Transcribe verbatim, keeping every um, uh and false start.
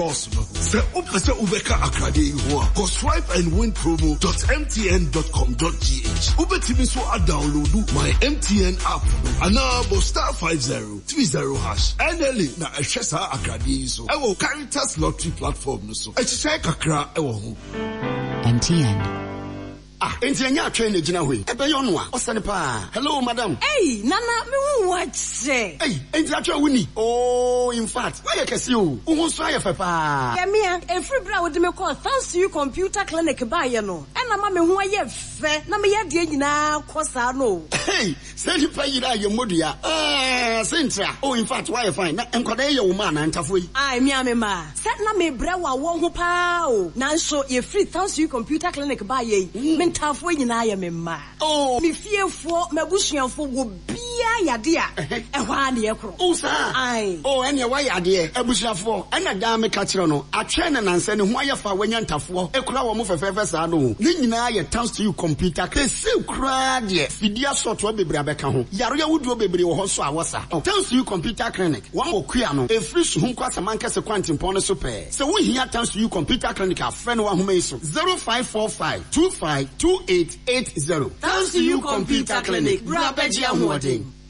Oslo. Se opese ubeka akrade ho. Go swipe and win promo dot m t n dot com dot g h. Ubetimi so a download my M T N app. Anabo star five zero three zero hash. Enely na ehwesa akrade so. Ewo Caritas Lottery platform no so. Ehye kakra ewo ho. M T N. Ah, enti anya atwe na gina hoi. Ebe yo no a, osane pa. Hello madam. Hey, nana, me hu what say. Hey, enti atwe wuni. Oh, in fact, why you kesi o? Wo so aye fe pa. Ya me a, every bra we de me call thanks to you computer clinic ba ye no. E na ma me hu aye fe, na me ye de nyina kosa no. Hey, say you pay you ye modua. Ah, sentra. Oh, in fact, why you fine? Na enkoda ye wo ma na ntafo yi. Ai, me a me ma. Set na me bra wa wo ho pa o. Na so ye free thanks to you computer clinic ba ye. Mm. Tafo nyina ya me ma. Oh, mi fiefo mabusuanfo wo bia yade a ehwa na ye kro. Oh sir. Ai. Oh, ene wa yade abusuafo. Ena da me ka kire no. Atwe na nanse ne ho ayefa wanya ntafo. Ekura wo mo fefefe sa no. Ni nyina ye thanks to you computer. Ke se kura de. Fidia software bebre abeka ho. Yaro ya wuduo bebre wo ho so awosa. Thanks to you computer clinic. Wa okua no. E free so hu kwasa manka se kwantimpon no so pe. Se wo hia thanks to you computer clinic afre no wa homa iso. zero five four five two five two eight eight zero. Thanks to you computer clinic. Bra beji ahode.